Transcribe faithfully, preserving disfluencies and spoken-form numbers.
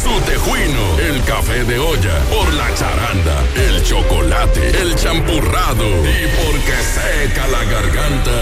su tejuino, el café de olla, por la charanda, el chocolate, el champurrado y porque seca la garganta,